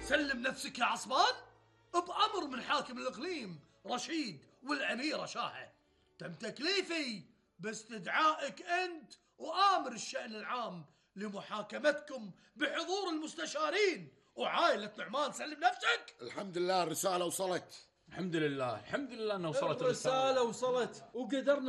سلم نفسك يا عصبان بأمر من حاكم الإقليم رشيد والأميرة شاهة. تم تكليفي باستدعائك أنت وآمر الشأن العام لمحاكمتكم بحضور المستشارين وعائلة نعمان. سلم نفسك. الحمد لله الرسالة وصلت. الحمد لله أنه وصلت الرسالة وصلت وقدرنا